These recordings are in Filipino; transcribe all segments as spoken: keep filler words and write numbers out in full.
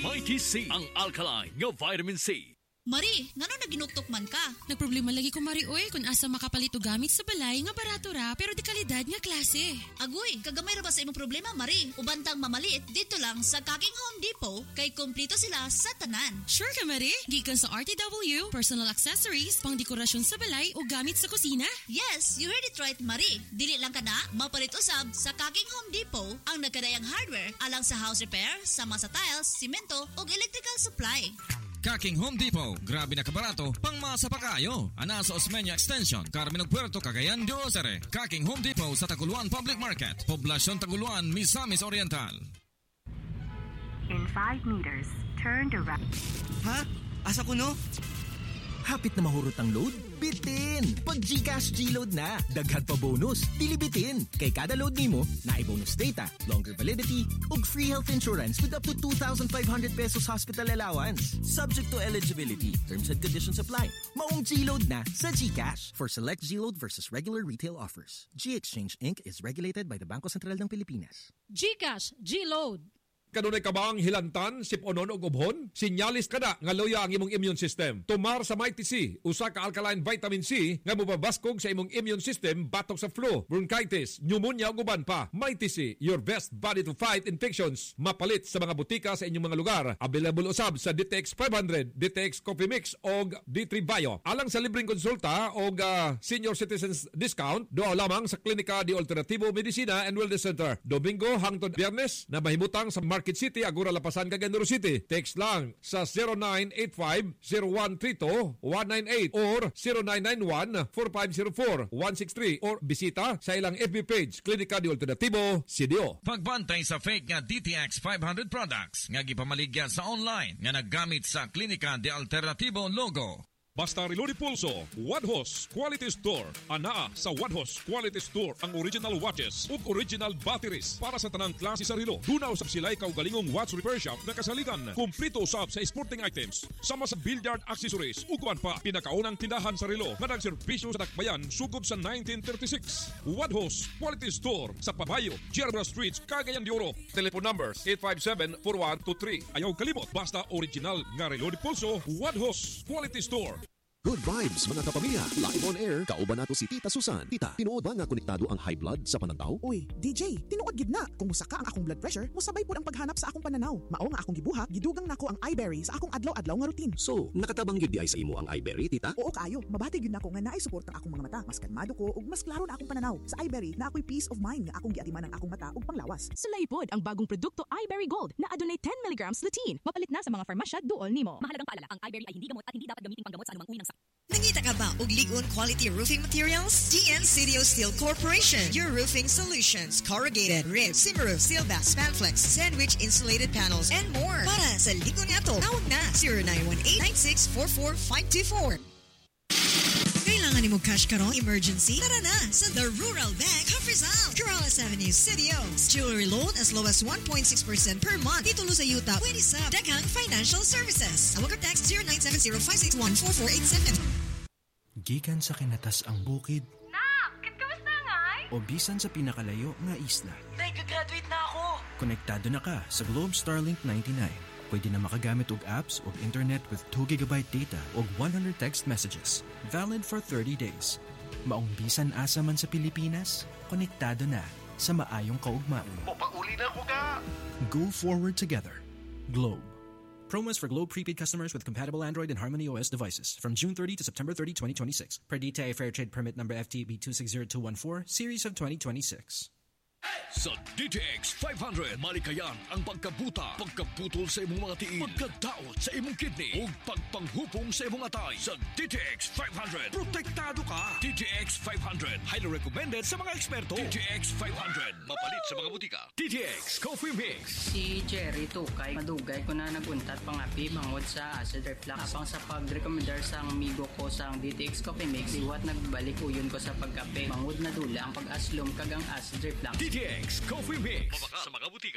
Mighty C, ang alkaline nga vitamin C. Mari, ngano naginuktok man ka? Nagproblema lagi ko, Mari, oy, kung asa makapalit og gamit sa balay nga barato ra pero di kalidad nga klase. Agoy, kagamay ra ba sa imong problema, Mari? Ubantang mamalit dito lang sa Kaking Home Depot kay kumpleto sila sa tanan. Sure ka, Mari? Gikan sa R T W, personal accessories, pang dekorasyon sa balay o gamit sa kusina? Yes, you heard it right, Mari. Dili lang ka na, mapalit usab sa Kaking Home Depot ang nagkadayang hardware alang sa house repair, sama sa tiles, simento o electrical supply. Kaking Home Depot, grabe na kabarato, pang masa pa kayo. Ana sa Osmeña Extension, Carmen Puerto, Cagayan de Ozare. Kaking Home Depot sa Taguluan Public Market, Poblasyon Taguluan, Misamis Oriental. In five meters, turn to right. Ha? Asa ko no? Hapit na mahurot ang load? Bitin! Pag GCash G-Load na, daghan pa bonus, dili bitin. Kay kada load nimo, naay bonus data, longer validity, ug free health insurance with up to two thousand five hundred pesos hospital allowance. Subject to eligibility, terms and conditions apply. Maong G-Load na sa GCash. For select G-Load versus regular retail offers. G-Exchange Incorporated is regulated by the Bangko Sentral ng Pilipinas. GCash G-Load. Kanunay ka bang hilantan, siponon o gubhon? Sinyalis ka na nga loya ang imong immune system. Tumar sa Mighty C, usa ka alkaline vitamin C nga mubabaskog sa imong immune system batok sa flu, bronchitis, pneumonia ug uban pa. Mighty C, your best body to fight infections. Mapalit sa mga butika sa inyong mga lugar. Available usab sa D T X five hundred, D T X Coffee Mix og D three Bio. Alang sa libreng konsulta og uh, senior citizens discount, doa lamang sa Klinika de Alternativo Medicina and Wellness Center. Domingo hangtod Biyernes na mahimutang sa Market City, Agora Lapasan, Cagayan de City. Text lang sa zero nine eight five, zero one three two, one nine eight or zero nine nine one, four five zero four, one six three or bisita sa ilang F B page, Klinika de Alternativo, C D O. Pagbantay sa fake nga D T X five hundred products nga gipamaligya sa online nga naggamit sa Klinika de Alternativo logo. Basta Reload Pulso, Wadhos Quality Store. Anaa sa Wadhos Quality Store ang original watches ug original batteries para sa tanang klase sa relo. Dunaw usab sila kaugalingong watch repair shop na kasaligan. Kumplito usab sa sporting items, sama sa billiard accessories ug kuan pa. Pinakaunang tindahan sa relo nga nagserbisyo sa dakbayan sugod sa nineteen thirty-six. Wadhos Quality Store sa Pabayo, Gerba Street, Cagayan de Oro. Telephone numbers eight five seven, four one two three. Ayaw kalimot, basta original nga Reload Pulso, Wadhos Quality Store. Good vibes mga kapamilya. Live on air, kauban nato si Tita Susan. Tita, tinuod ba nga konektado ang high blood sa pananaw? Uy, D J, tinuod gid na. Kung musaka ang akong blood pressure, musabay pod ang paghanap sa akong pananaw. Mao nga akong gibuhat, gidugang nako ang iBerry sa akong adlaw-adlaw nga routine. So, nakatabang gyud di ay sa imo ang iBerry, Tita? Oo kayo, mabati gyud nako nga naay suporta ang akong mga mata. Mas kalmado ko ug mas klaro na akong pananaw. Sa iBerry na ako'y peace of mind nga akong giatiman ang akong mata ug panglawas. Sulay pod ang bagong produkto iBerry Gold na adunay ten milligrams lutein. Mapalit na sa mga farmasya duol nimo. Mahalagang paalala, ang iBerry ay hindi gamot at hindi dapat gamitin panggamot sa anumang uri ng sakit. Nangita ka ba og ligon quality roofing materials? D N Sidio Steel Corporation, your roofing solutions, corrugated, rib, Cimaroof, Sealbass, Spanflex, sandwich insulated panels, and more. Para sa ligon nga to, tawag na zero nine one eight, nine six four four, five two four. Kailangan ni mo cash karon emergency? Tara na sa The Rural Bank of Rizal, Corrales Avenue, City Oaks. Jewelry loan as low as one point six percent per month. Titulo sa yuta, pwede sa Daghang Financial Services. Tawag or text zero nine seven zero, five six one, four four eight seven. Gikan sa kinatas ang bukid. Nak, kamusta ngay? O bisan sa pinakalayo nga isla. Nag-graduate na ako. Konektado na ka sa Globe Starlink ninety-nine. Pwede na makagamit og apps o internet with two gigabyte data o one hundred text messages. Valid for thirty days. Maong bisan asa man sa Pilipinas, konektado na sa maayong kaugmaon. O pauli na ko ka! Go forward together. Globe. Promos for Globe prepaid customers with compatible Android and Harmony O S devices from June thirtieth to September thirtieth, twenty twenty-six. Per D T I Fair Trade Permit number F T B two six zero two one four, series of twenty twenty-six. Sa D T X five hundred, malikayan ang pagkabuta, pagkaputol sa imong mga tiil, pagkadaot sa imong kidney, ug pagpanghupong sa imong atay. Sa D T X five hundred, protektado ka. D T X five hundred, highly recommended sa mga eksperto. D T X five hundred, mapalit sa mga butika. D T X Coffee Mix. Si Jerry Tukay, madugay ko na naguntat pangapi mangod sa acid reflux. Apang sa pag-recommendar sa amigo ko sa D T X Coffee Mix, iwat nagbalik uyon ko sa pagkape. Mangod na dula ang pag-aslom kagang acid reflux. D T X Coffee Mix. Mabaka sa mga butika.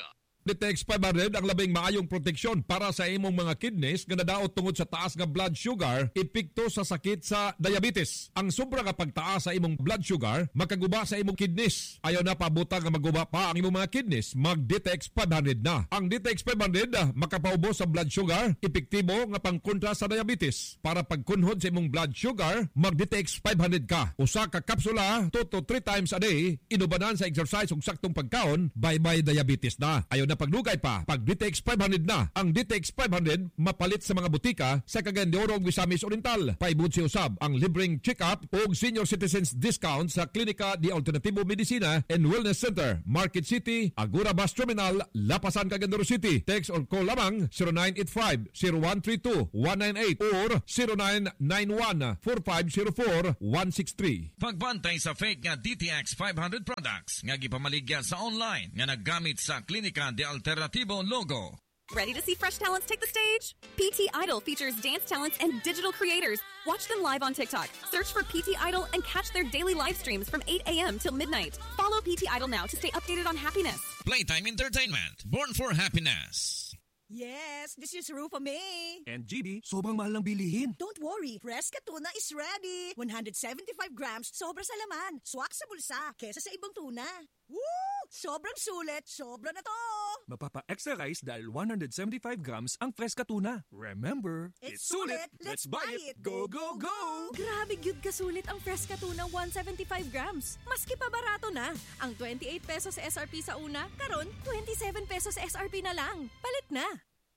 D T X five hundred ang labing maayong proteksyon para sa imong mga kidneys nga nadaot tungod sa taas nga blood sugar, epekto sa sakit sa diabetes. Ang sobra nga pagtaas sa imong blood sugar makaguba sa imong kidneys. Ayaw na pabutang nga maguba pa ang imong mga kidneys, mag D T X five hundred na. Ang D T X five hundred makapaubos sa blood sugar, epektibo nga pangkontra sa diabetes. Para pagkunhod sa imong blood sugar, mag D T X five hundred ka. Usa ka kapsula two to three times a day, inubanan sa exercise ug saktong pagkaon, bye-bye diabetes na. Ayaw na paglugay pa, pag D T X five hundred na. Ang D T X five hundred mapalit sa mga butika sa Cagayan de Oro ug Misamis Oriental. Paibot si usab ang libreng check-up ug senior citizens discount sa Klinika de Alternativo Medicina and Wellness Center, Market City, Agora Bus Terminal, Lapasan, Cagayan de Oro City. Text or call lamang zero nine eight five, zero one three two, one nine eight or zero nine nine one, four five zero four, one six three. Pagbantay sa fake nga D T X five hundred products nga gipamaligya sa online nga naggamit sa Klinika de Alternativo logo. Ready to see fresh talents take the stage? P T Idol features dance talents and digital creators. Watch them live on TikTok. Search for P T Idol and catch their daily live streams from eight a.m. till midnight. Follow P T Idol now to stay updated on happiness. Playtime Entertainment, born for happiness. Yes, this is Rufa May. And G B, sobrang mahal ng bilihin. Don't worry, Fresca Tuna is ready. one hundred seventy-five grams, sobra sa laman. Swak sa bulsa, kesa sa ibang tuna. Woo! Sobrang sulit, sobra na to. Mapapa-extra rice dahil one hundred seventy-five grams ang Fresca Tuna. Remember, it's, it's sulit. Let's buy it. Go, go, go! Grabe gyud kasulit ang Fresca Tuna one hundred seventy-five grams. Maski pa barato na. Ang twenty-eight pesos sa S R P sa una, karon twenty-seven pesos sa S R P na lang. Palit na.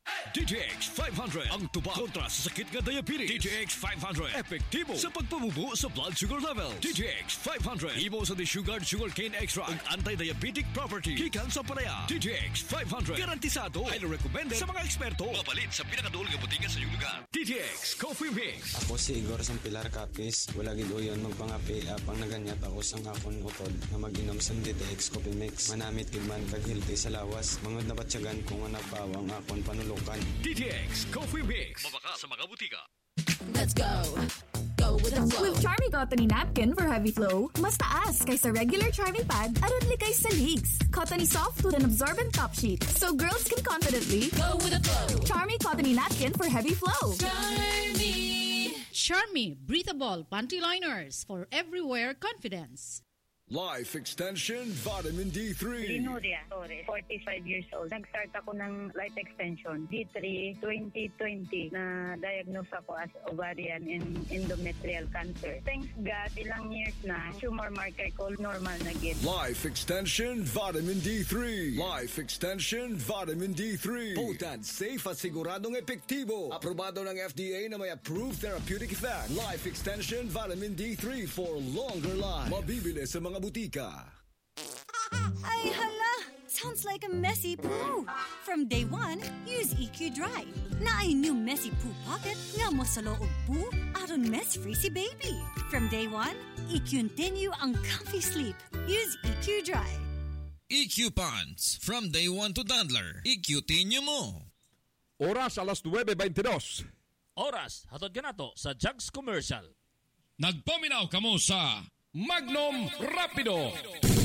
D T X five hundred ang tuba kontra sa sakit nga diabetes. D T X five hundred epektibo sa pagpamubo sa blood sugar level. D T X five hundred imo sa desugared sugarcane extract ug anti-diabetic property gikan sa palaya. D T X five hundred garantisado, highly recommended sa mga eksperto. Mapalit sa pinakadul nga butika sa iyong lugar. D T X Coffee Mix. Ako si Igor Sampilar Capis. Wala gid uyon magpangapi apang naganyat ako sa akon utod na mag-inom sa D T X Coffee Mix. Manamit gid man kag healthy sa lawas. Mangod na batsyagan kung ano pawang akon panulo. D T X Coffee Mix. Mabaka sa mga butika. Let's go. Go with the flow. With Charmy Cottony Napkin for heavy flow, mas taas kaysa regular Charmy Pad aron likay sa leaks. Cottony soft with an absorbent top sheet, so girls can confidently go with the flow. Charmy Cottony Napkin for heavy flow. Charmy. Charmy Breathable Panty Liners for everywhere confidence. Life Extension Vitamin D three. Linuria Torres, forty-five years old. Nag-start ako ng life extension D three twenty twenty na diagnose ako as ovarian and endometrial cancer. Thanks God, ilang years na, tumor marker ko normal na gid. Life Extension Vitamin D three. Life Extension Vitamin D three. Potent, safe at siguradong epektibo. Aprobado ng F D A na may approved therapeutic effect. Life Extension Vitamin D three for longer life. Mabibili sa mga butika. Ay, hala! Sounds like a messy poo. From day one, use E Q Dry. Na ay new messy poo pocket nga mo sa loob poo aron mess-free si baby. From day one, E Q continue ang comfy sleep. Use E Q Dry. E Q Pants. From day one to toddler. E Q tinyo mo. Oras alas nuwebe beintidós. Oras, hatod ganato sa Jugs Commercial. Nagpaminaw kamo sa Magnum Rapido.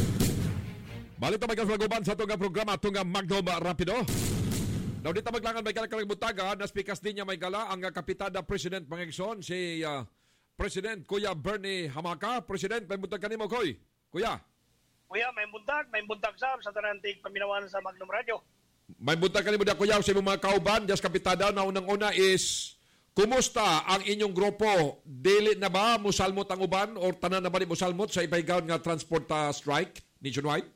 Balik na magkaswaguban sa itong programa itong Magnum Rapido. Daw dito maglangan may kalakalang butaga na speakers din niya may gala ang kapitada President Pangegson si uh, President Kuya Bernie Hamaka. President, may buntag ka nimo, Koy. Kuya. Kuya, may buntag. May buntag sa sa tanantig paminawan sa Magnum Radio. May buntag ka nimo da, Kuya, sa mga kauban. Just kapitada na unang-una is kumusta ang inyong grupo? Dili na ba musalmot ang uban o tanan na ba ni musalmot sa ipaigaw nga transport uh, strike nationwide?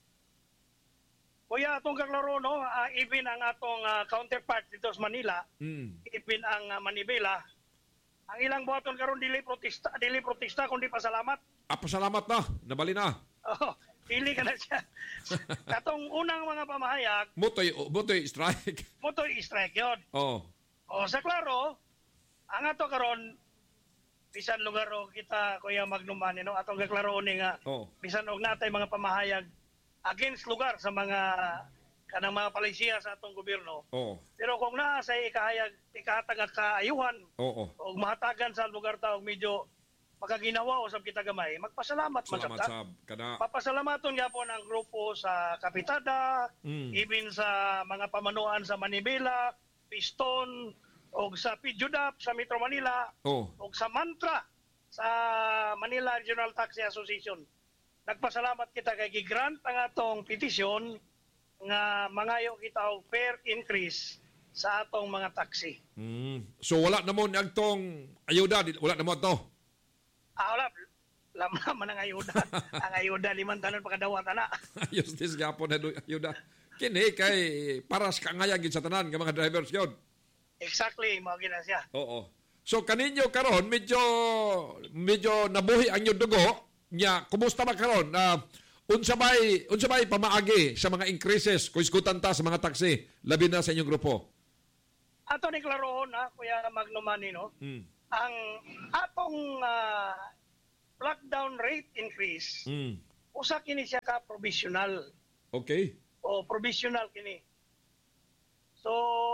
Kuya, itong kaklaro, no, uh, even ang atong uh, counterpart dito sa Manila, mm. even ang uh, Manibela, ang ilang buhaton karon dili protesta, dili protesta kundi pasalamat. Ah, pasalamat na, nabali na. Oh, dili ka na siya. Katong unang mga pamahayag, Mutoy, mutoy strike. Mutoy strike yun. Oh. O sa klaro, ang ato karon bisan lugar o kita Kuya Magnuman no atong gaklaro ni nga oh. bisan og natay mga pamahayag against lugar sa mga kanang mga palisiya sa atong gobyerno. Oh. Pero kung naa sa ikahayag ikahatag kaayuhan oh, oh. og mahatagan sa lugar ta og medyo makaginawa usab kita gamay, magpasalamat man Salamat sa sab kana. Papasalamaton gyapon ang grupo sa Kapitada, Mm. even sa mga pamanuan sa Manibela, Piston, o sa P J U D A P sa Metro Manila, Oh. o sa Mantra sa Manila Regional Taxi Association. Nagpasalamat kita kay gigrant ang atong petisyon nga mangayo kita og fair increase sa atong mga taxi. Mm. So wala na mo nagtong ayuda, di- wala na mo to. Ah, wala. Lam man ang ayuda. Ang ayuda liman tanon pagkadawat ana. Ayos dis gapon na do- ayuda. Kini kay para sa kangayag gid sa tanan nga mga drivers gyud. Exactly, mao gina siya. Oo. So kaninyo karon medyo medyo nabuhi ang inyong dugo nya kumusta ba karon na unsa bay unsa bay pamaagi sa mga increases kung iskutan ta sa mga taxi labi na sa inyong grupo? Ato ni klarohon ha, Kuya Magnumani, no? Mm. Ang atong uh, lockdown rate increase, Mm. usa kini siya ka provisional Okay. o provisional kini. So,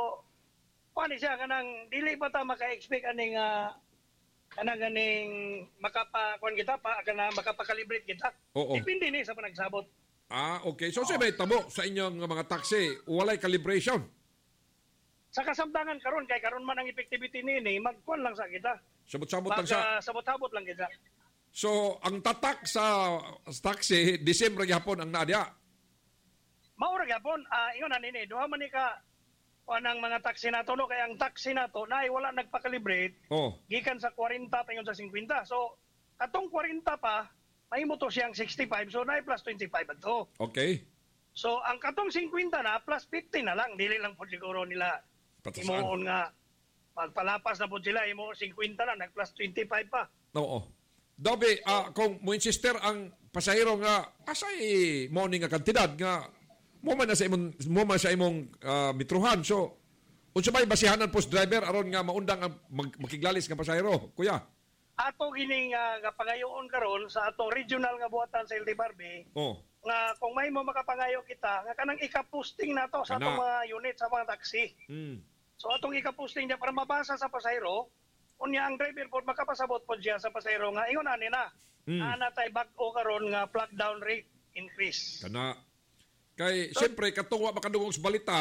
paano siya kanang dili pa ta maka-expect aning uh, kanang ganing makapa kuan kita pa kana makapakalibrate kita. Oo. Depende ni sa panagsabot. Ah, okay. So sa may tabo sa inyong mga taxi walay calibration. Sa kasamtangan karon kay karon man ang effectivity nini, magkuan lang sa kita. Sabot-sabot lang sa. Mag, uh, sabot-sabot lang kita. So ang tatak sa taxi Disyembre gyapon ang naadya. Maura gyapon, ah uh, ingon na nini, duha man ni ka anang mga taxi nato no kay ang taxi nato nay wala nagpa-calibrate. Oh. Gikan sa forty paingon sa fifty. So katong forty pa mahimo to siyang sixty-five, so nay plus twenty-five adto. Okay. So ang katong fifty na plus fifty na lang, dili lang po siguro nila Patasan. imoon nga magpalapas na po sila imo fifty na nag plus twenty-five pa. Oo. Dobe, ah, kung mo insister ang pasahero nga asay mo ni nga kantidad nga mo man na sa imong mo man sa imong ah, mitruhan. So unsa bay basihanan post driver aron nga maundang ang mag- makiglalis nga pasahero, kuya? Ato gining uh, kapangayoon karon sa atong regional nga buhatan sa L T F R B Oh. nga kung may mo makapangayo kita nga kanang ika-posting nato sa Kana. atong mga unit sa mga taxi. Mm. So atong ika-posting niya para mabasa sa pasahero, unya ang driver po makapasabot po siya sa pasahero nga ingon ani na. Mm. Ana tay bag-o karon nga plug down rate increase. Kana kay so, siyempre katong wa makadungog sa balita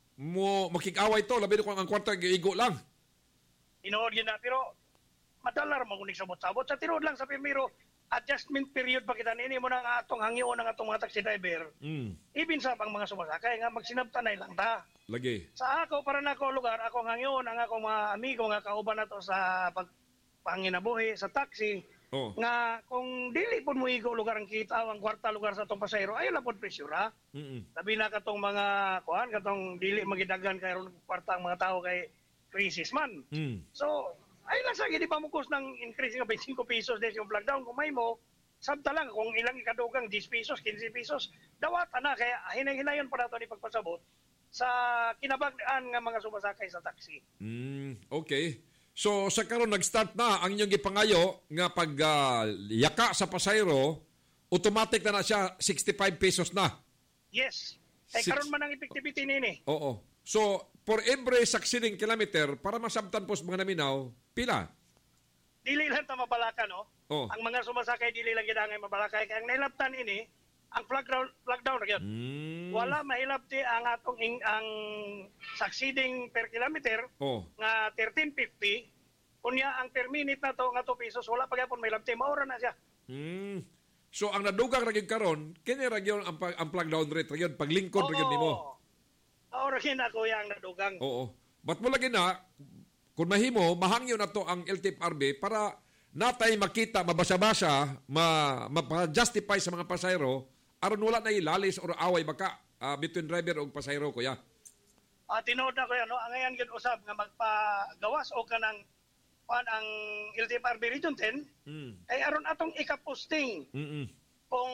mo makig-away to labi na kung ang kwarta giigo lang. Tinuod gyud na pero madalar mo kunig sabot-sabot sa tinuod lang sa primero adjustment period pa kita nini mo na nga atong hangyo ng atong mga taxi driver. Mm. Even sa pang mga sumasakay nga magsinabtanay lang ta. Lagi. Sa ako para na ako lugar ako hangyo ang akong mga amigo nga kauban nato sa pag panginabuhi sa taxi. Oh. Nga kung dili po mo igo lugar ang kita ang kwarta lugar sa atong pasahero ayo lang po presyura. Mm. Sabi na katong mga kuan katong dili magidagan kay ron kwarta ang mga tao kay crisis man. Mm. So ay lang sa gidi pa mo cost ng increase nga twenty-five pesos des yung lockdown kung may mo sabta lang kung ilang ikadugang ten pesos, fifteen pesos dawat na kaya hinay-hinayon pa nato ni pagpasabot sa kinabag-an nga mga sumasakay sa taxi. Mm, okay. So sa karon nag-start na ang inyong gipangayo nga pag uh, yaka sa pasahero, automatic na na siya sixty-five pesos na. Yes. Ay Six- karon man ang effectivity nini. Oo. So for every succeeding kilometer para masabtan po sa mga naminaw, pila? Dili lang ta mabalaka no. Oh. Ang mga sumasakay dili lang gidangay mabalakay kay ang nailabtan ini ang flag down flag down gyud. Mm. Wala mahilabti ang atong ing, ang succeeding per kilometer Oh. nga thirteen fifty. Unya ang per minute na to nga two pesos wala pa gyapon mahilabti maura na siya. Mm. So ang nadugang ra gyud karon, kini ra gyud ang, pag- ang plug down rate ra gyud paglingkod ra gyud nimo. Maura kina ko yang nadugang. Oo. Ba't mo lagi na, kung mahimo, mahangyo na to ang L T F R B para natay makita, mabasa-basa, ma, ma-justify sa mga pasahero, aron wala na ilalis or away baka uh, between driver o pasahero, kuya. Ah, tinuod na ko yan, no? Ang ngayon gyud usab nga magpagawas o kanang pan ang L T F R B Region ten, Mm. ay aron atong ika-posting Mm-mm. kung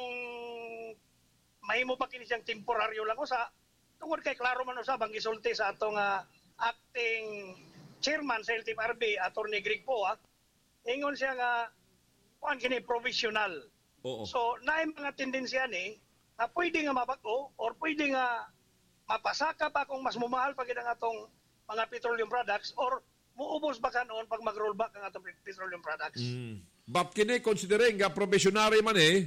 mahimo pa kini siyang temporaryo lang usa tungod kay klaro man usab ang gisulti sa atong uh, acting chairman sa L T F R B Attorney Greg Poa ingon siya nga kuan kini provisional. Oo. So naay mga tendensya ni na pwede nga mabag-o or pwede nga mapasaka pa kung mas mumahal pa gid ang atong mga petroleum products or muubos ba kanon pag mag-rollback ang atong petroleum products. Mm. But kini considering nga probationary man eh,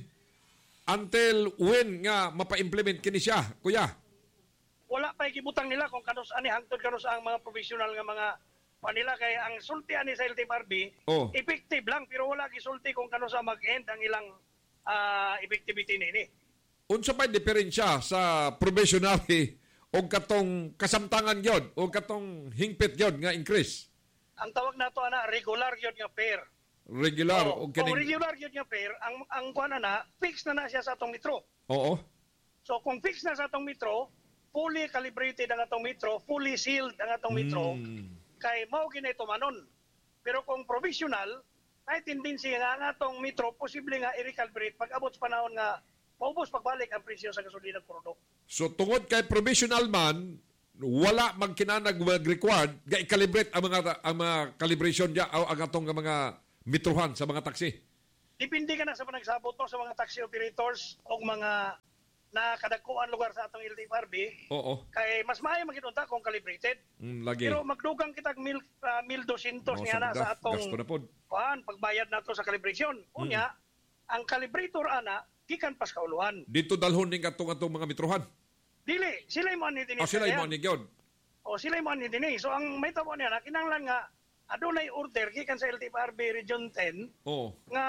until when nga mapa-implement kini siya, kuya? Wala pa gibutang nila kung kanus ani hangtod kanus ang mga professional nga mga panila kay ang sulti ani sa L T F R B, oh. effective lang pero wala gisulti kung kanus sa mag-end ang ilang uh, effectivity nini. Unsa pa diferensya sa probationary o katong kasamtangan yon o katong hingpit yon nga increase? Ang tawag nato ana regular yon nga pair. Regular o o kining oh, regular yon nga pair ang ang kuan na fix na na siya sa atong metro. Oo. So kung fix na sa atong metro, fully calibrated ang atong metro, fully sealed ang atong metro, mm. kay mao ginay tumanon. Pero kung provisional, ay tendency nga ang atong metro posible nga i-recalibrate pag abot sa panahon nga maubos pagbalik ang presyo sa gasolina krudo. So tungod kay provisional man, wala magkinanag mag-required ga i-calibrate ang mga ang mga calibration dia o ang atong mga metrohan sa mga taxi. Depende ka na sa panagsabot no, sa mga taxi operators o mga nakadakuan lugar sa atong L T F R B. Oo. Kay mas maayo makitunta kung calibrated. Mm, lagi. Pero magdugang kitag mil uh, mil dosyentos no, nga na sa atong kuan pagbayad nato sa calibration. Unya, mm. ang calibrator ana gikan pas kauluhan. Dito dalhon ning atong atong mga metrohan. Dili, sila mo ni dinhi. Oh, sila mo ni gyud. O sila mo ni dinhi. So ang may tabo niya na kinahanglan nga adunay order gikan sa L T F R B Region ten. Oh. Nga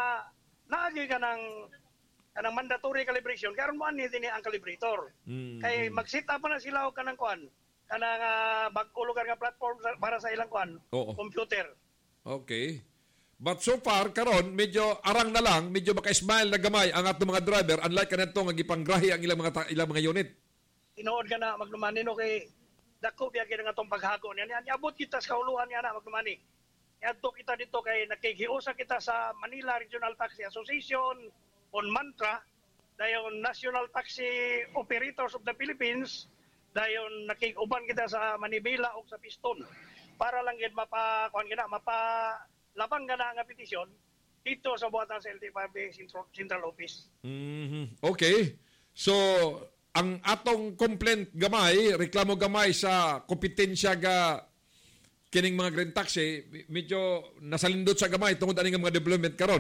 naagi ka ng kanang mandatory calibration karon mo ani dinhi ang calibrator. Mm. Kay mag-set up na sila og kanang kuan kanang uh, bag-o lugar nga platform para sa ilang kuan, oh. computer. Okay. But so far karon medyo arang na lang, medyo maka-smile na gamay ang atong mga driver unlike kanadto nga gipanggrahi ang ilang mga ilang mga unit. Tinuod ka na maglumani no kay dako biya kini nga tong paghago niya. Ni abot kita sa kauluhan niya na maglumani. Iadto kita dito kay nakikiusa kita sa Manila Regional Taxi Association on Mantra, dayon National Taxi Operators of the Philippines, dayon nakig-uban kita sa Manibela o sa Piston para lang gid mapa kuan gina mapa labang gana nga petisyon dito sa buhatan sa L T F R B Central, Central Office. Mm-hmm. Okay. So ang atong complaint gamay, reklamo gamay sa kompetensya ga kining mga green taxi, medyo nasalindot sa gamay tungod ani nga mga development karon.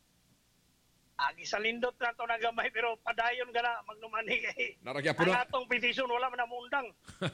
Agi sa lindot na ito na gamay pero padayon ka na magnumani kay ang atong petisyon wala man na mundang.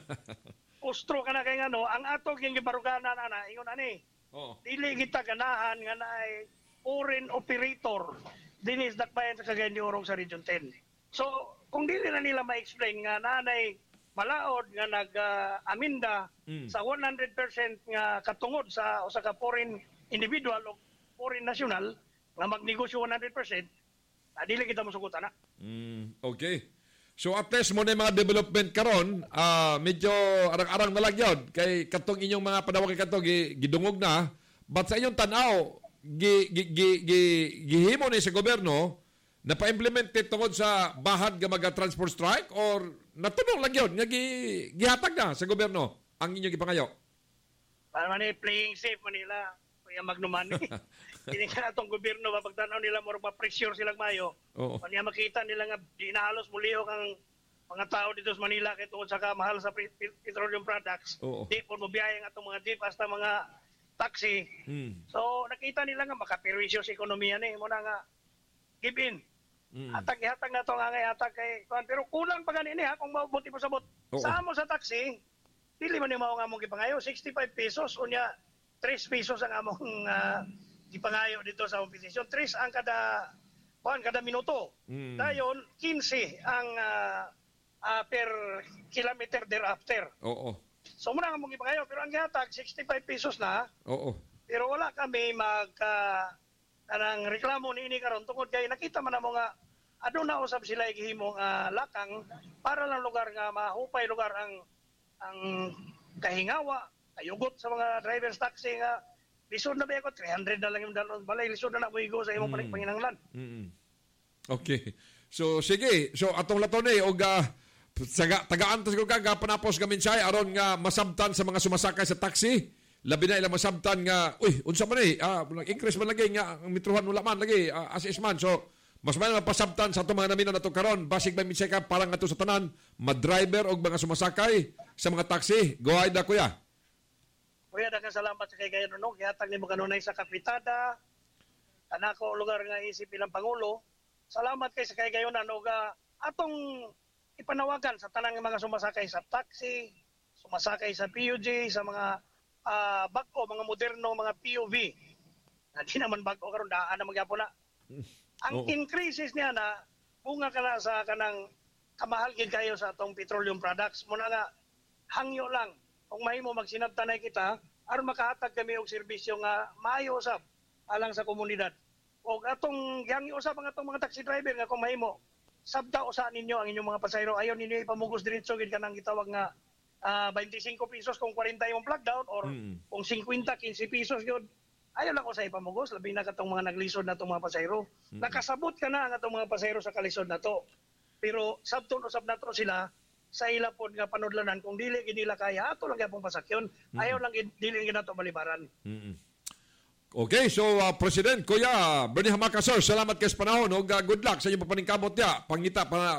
Ustro ka na kay ano, ang atong yung gibaruganan na ingon ani. Oh. Dili kita ganahan nga na ay foreign operator dinis dakbayan sa Cagayan de Oro sa Region ten. So kung dili na nila ma-explain nga nanay malaod nga nag-aminda uh, mm. sa one hundred percent nga katungod sa usa ka foreign individual o foreign national nga magnegosyo one hundred percent, ah, dili kita musugutan na. Mm, okay. So at least mo na mga development karon, uh, medyo arang-arang na lang yun. Kay katong inyong mga padawag kato, gidungog na. But sa inyong tanaw, gi, gi, gi, gi, gihimo ni sa gobyerno, na pa-implement tungod sa bahad nga mag-transport strike or natunog lang yun, nga gihatag na sa gobyerno ang inyong ipangayo? Para man playing safe Manila, kaya magnumani. Hindi ka itong gobyerno, mapagtanaw nila, more ma-pressure silang mayo. Oo. Kanya makita nila nga, di nahalos muliho kang mga tao dito sa Manila kaya tungkol sa kamahal sa petroleum products. Oo. Di po mabiyaya nga itong mga jeep hasta mga taxi. Hmm. So nakita nila nga makaperwisyo sa ekonomiya ni mo na nga give in. Mm. Atag ihatag na ito nga nga ihatag kay pero kulang pa ganini ha kung mabuti mo sabot. Sa amo sa taxi, dili man ni mao nga mong gipangayo sixty-five pesos unya three pesos ang among uh, gipangayo dito sa opisyon. three ang kada kuan kada minuto. Mm. Dayon fifteen ang uh, uh, per kilometer thereafter. Oo. So muna nga mong gipangayo pero ang gihatag sixty-five pesos na. Oo. Pero wala kami mag uh, kanang reklamo ni ini karon tungod kay nakita man namo nga aduna usab sila gihimong uh, lakang para lang lugar nga mahupay lugar ang ang kahingawa kayugot sa mga drivers taxi nga lisod na ba ako three hundred na lang yung dalon balay lisod na na mo igo sa imong mm. panginanglan. Mm-hmm. Okay. So sige, so atong laton eh og uh, taga tagaan to ka ga panapos ga mensay aron nga masabtan sa mga sumasakay sa taxi. Labi na ilang masabtan nga, uy, unsa man eh, ah, increase man lagi nga, ang metrohan wala man lagi, ah, as is man. So, mas may pasabtan sa itong mga namin na ito karon, basig may minsay ka, parang nga ito sa tanan, madriver o mga sumasakay sa mga taxi. Go ahead na, kuya. Kuya, dagang salamat sa kay Gayon, no? Ihatag ni mo kanunay sa kapitada, kanako lugar nga isip ilang Pangulo. Salamat kay sa kay gayonan og uh, atong ipanawagan sa tanang mga sumasakay sa taxi, sumasakay sa P U J, sa mga uh, bag-o, mga moderno, mga P O V. Na di naman bag-o karon daan na magyapon na. Ang oh. increases niya na bunga ka na sa kanang kamahal gid kayo sa atong petroleum products. Muna nga hangyo lang kung mahimo magsinabtanay kita aron makahatag kami og serbisyo nga maayo usab alang sa komunidad. Og atong yang usab ang atong mga taxi driver nga kung mahimo sabta usa ninyo ang inyong mga pasahero, ayon ninyo ipamugos diretso gid kanang gitawag nga uh, twenty-five pesos kung forty imong plug down or mm. kung fifty, fifteen pesos gyud. Ayon lang ko sa ipamugos labi na katong mga naglisod na atong mga pasahero. Mm. Nakasabot ka na ang atong mga pasahero sa kalisod nato. Pero sabton usab nato sila sa ila pod nga panudlanan kung dili gid nila kaya ato lang gyapon pasakyon. Mm. Ayon lang gid dili gid nato balibaran. Mm. Okay, so uh, President Kuya Bernie Hamaka sir, salamat kay sa panahon ug uh, good luck sa inyong papaningkamot ya. Pangita pa